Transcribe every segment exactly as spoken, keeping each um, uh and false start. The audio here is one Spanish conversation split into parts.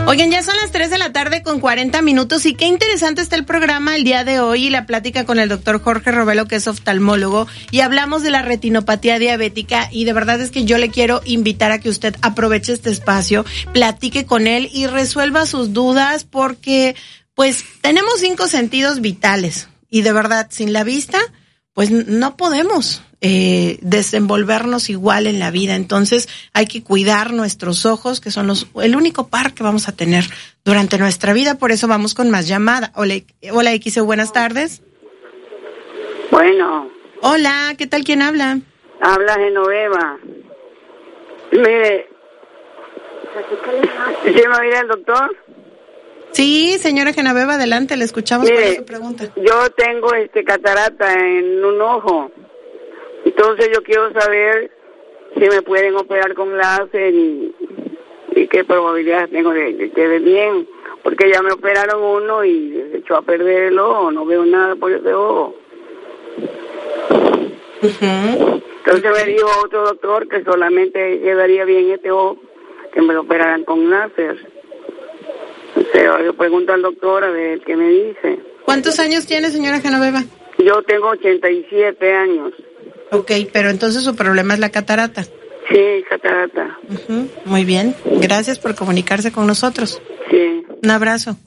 Oigan, ya son las tres de la tarde con cuarenta minutos y qué interesante está el programa el día de hoy y la plática con el doctor Jorge Robelo, que es oftalmólogo, y hablamos de la retinopatía diabética y de verdad es que yo le quiero invitar a que usted aproveche este espacio, platique con él y resuelva sus dudas porque pues tenemos cinco sentidos vitales y de verdad sin la vista pues no podemos eh, desenvolvernos igual en la vida. Entonces hay que cuidar nuestros ojos, que son los el único par que vamos a tener durante nuestra vida. Por eso vamos con más llamada. Hola, hola X E U, buenas tardes. Bueno. Hola, ¿qué tal? ¿Quién habla? Habla Genoveva. Mire, ¿sí me va a ir el doctor? Sí, señora Genoveva, adelante, le escuchamos. Mire, ¿cuál es su pregunta? Yo tengo este catarata en un ojo, entonces yo quiero saber si me pueden operar con láser y, y qué probabilidades tengo de que quede bien, porque ya me operaron uno y se echó a perder el ojo, no veo nada por ese ojo. Uh-huh. Entonces me dijo otro doctor que solamente quedaría bien este ojo, que me lo operaran con láser. O sea, yo pregunto al doctor a ver qué me dice. ¿Cuántos años tiene, señora Genoveva? Yo tengo ochenta y siete años. Ok, pero entonces su problema es la catarata. Sí, catarata. Uh-huh. Muy bien, gracias por comunicarse con nosotros. Sí. Un abrazo.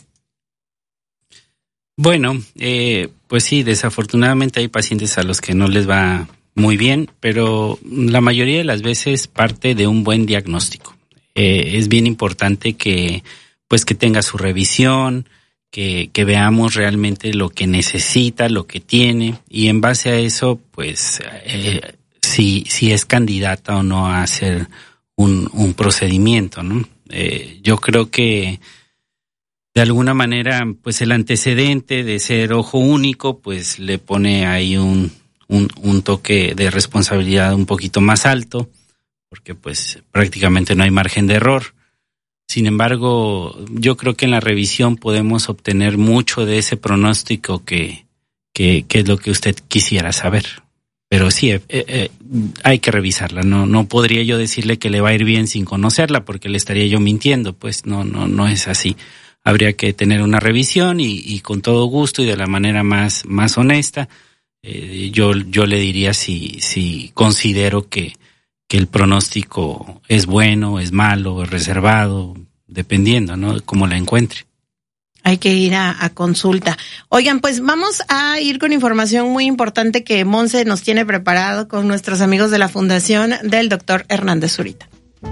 Bueno, eh, pues sí, desafortunadamente hay pacientes a los que no les va muy bien, pero la mayoría de las veces parte de un buen diagnóstico. Eh, es bien importante que pues que tenga su revisión, que, que veamos realmente lo que necesita, lo que tiene, y en base a eso, pues, eh, si, si es candidata o no a hacer un, un procedimiento, ¿no? Eh, yo creo que de alguna manera, pues el antecedente de ser ojo único, pues le pone ahí un, un, un toque de responsabilidad un poquito más alto, porque pues prácticamente no hay margen de error. Sin embargo, yo creo que en la revisión podemos obtener mucho de ese pronóstico que, que, que es lo que usted quisiera saber. Pero sí, eh, eh, hay que revisarla. No, no podría yo decirle que le va a ir bien sin conocerla, porque le estaría yo mintiendo. Pues no, no, no es así. Habría que tener una revisión y, y con todo gusto y de la manera más, más honesta, eh, yo, yo le diría si, si considero que que el pronóstico es bueno, es malo, es reservado, dependiendo, ¿no? Cómo la encuentre. Hay que ir a, a consulta. Oigan, pues vamos a ir con información muy importante que Monse nos tiene preparado con nuestros amigos de la Fundación del doctor Hernández Zurita.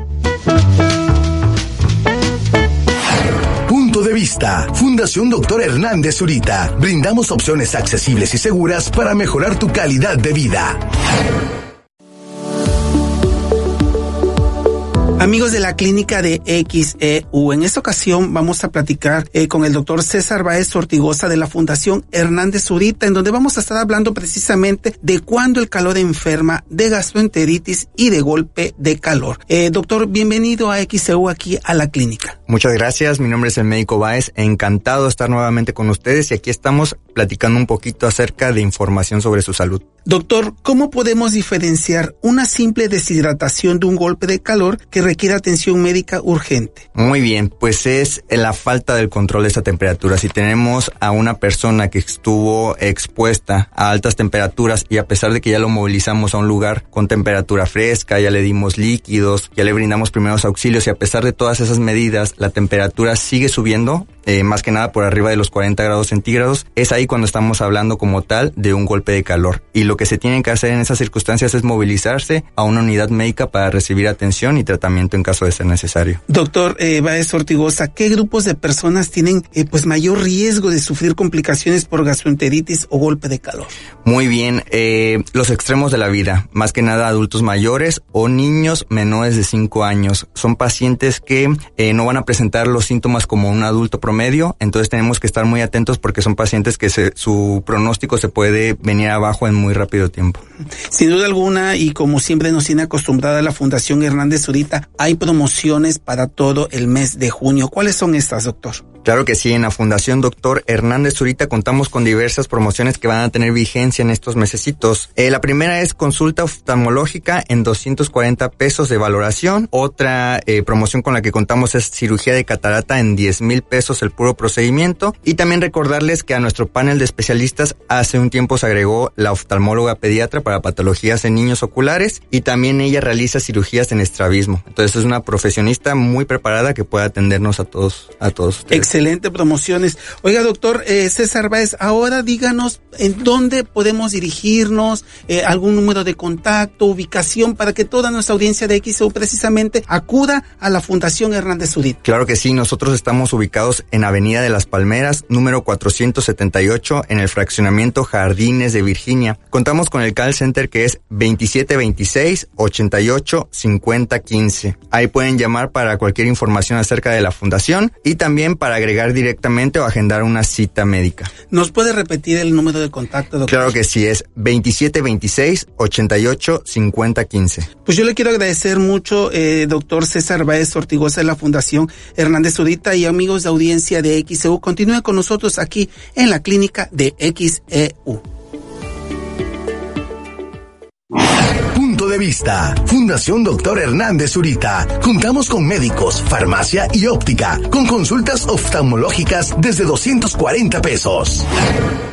Punto de vista. Fundación doctor Hernández Zurita. Brindamos opciones accesibles y seguras para mejorar tu calidad de vida. Amigos de la clínica de X E U, en esta ocasión vamos a platicar eh, con el doctor César Báez Ortigoza de la Fundación Hernández Zurita, en donde vamos a estar hablando precisamente de cuándo el calor enferma, de gastroenteritis y de golpe de calor. Eh, doctor, bienvenido a X E U aquí a la clínica. Muchas gracias, mi nombre es el médico Báez, encantado de estar nuevamente con ustedes y aquí estamos platicando un poquito acerca de información sobre su salud. Doctor, ¿cómo podemos diferenciar una simple deshidratación de un golpe de calor que requiere atención médica urgente? Muy bien, pues es la falta del control de esta temperatura. Si tenemos a una persona que estuvo expuesta a altas temperaturas y a pesar de que ya lo movilizamos a un lugar con temperatura fresca, ya le dimos líquidos, ya le brindamos primeros auxilios y a pesar de todas esas medidas, la temperatura sigue subiendo, eh, más que nada por arriba de los cuarenta grados centígrados, es ahí cuando estamos hablando como tal de un golpe de calor. Y lo que se tiene que hacer en esas circunstancias es movilizarse a una unidad médica para recibir atención y tratamiento en caso de ser necesario. Doctor eh, Báez Ortigoza, ¿qué grupos de personas tienen eh, pues mayor riesgo de sufrir complicaciones por gastroenteritis o golpe de calor? Muy bien, eh, los extremos de la vida, más que nada adultos mayores o niños menores de cinco años. Son pacientes que eh, no van a presentar los síntomas como un adulto promedio, entonces tenemos que estar muy atentos porque son pacientes que se, su pronóstico se puede venir abajo en muy rápido tiempo. Sin duda alguna, y como siempre nos tiene acostumbrada la Fundación Hernández Zurita, hay promociones para todo el mes de junio. ¿Cuáles son estas, doctor? Claro que sí, en la Fundación Doctor Hernández Zurita contamos con diversas promociones que van a tener vigencia en estos mesecitos. Eh, la primera es consulta oftalmológica en doscientos cuarenta pesos de valoración. Otra eh, promoción con la que contamos es cirugía de catarata en diez mil pesos el puro procedimiento. Y también recordarles que a nuestro panel de especialistas hace un tiempo se agregó la oftalmóloga pediatra para patologías en niños oculares y también ella realiza cirugías en estrabismo. Entonces es una profesionista muy preparada que puede atendernos a todos, a todos ustedes. Excelente promociones. Oiga, doctor eh, César Báez, ahora díganos en dónde podemos dirigirnos, eh, algún número de contacto, ubicación, para que toda nuestra audiencia de X E U precisamente acuda a la Fundación Hernández Zurita. Claro que sí, nosotros estamos ubicados en Avenida de las Palmeras, número cuatrocientos setenta y ocho, en el fraccionamiento Jardines de Virginia. Contamos con el call center que es veintisiete veintiséis, ochenta y ocho, cincuenta quince. Ahí pueden llamar para cualquier información acerca de la fundación y también para agregar directamente o agendar una cita médica. ¿Nos puede repetir el número de contacto, doctor? Claro que sí, es veintisiete veintiséis, ochenta y ocho, cincuenta quince. Pues yo le quiero agradecer mucho, eh, doctor César Báez Ortigosa de la Fundación Hernández Zurita, y amigos de audiencia de X E U, continúen con nosotros aquí en la clínica de X E U. Punto de vista. Fundación Doctor Hernández Zurita. Contamos con médicos, farmacia y óptica, con consultas oftalmológicas desde doscientos cuarenta pesos.